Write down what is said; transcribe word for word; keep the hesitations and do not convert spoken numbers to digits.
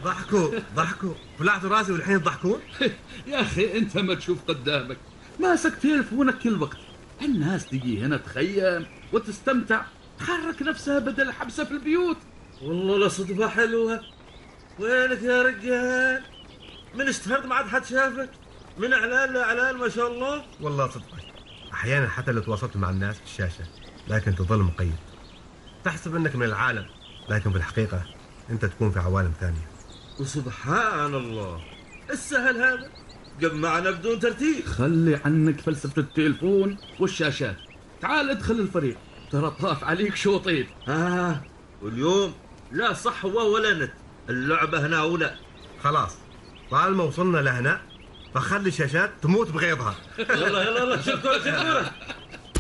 ضحكوا ضحكوا بلعتوا راسي والحين تضحكون. يا أخي أنت ما تشوف قدامك، ماسك تلفونك كل وقت. الناس تجي هنا تخيم وتستمتع، تحرك نفسها بدل حبسها في البيوت. والله لصدفة حلوة. وينك يا رجال؟ من اشتهرت ما عاد حد شافك، من اعلان لاعلان ما شاء الله. والله صدقك احيانا حتى لو تواصلت مع الناس في الشاشة لكن تظل مقيد. تحسب انك من العالم لكن في الحقيقة انت تكون في عوالم ثانية. وسبحان الله السهل هذا، جمعنا بدون ترتيب. خلي عنك فلسفة التلفون والشاشات، تعال ادخل الفريق، ترى طاف عليك شوطين. آه واليوم لا صحوة ولا نت، اللعبة هنا ولا. خلاص طالما وصلنا لهنا فخلي الشاشات تموت بغيظها. يلا يلا يلا شكرا شكرا.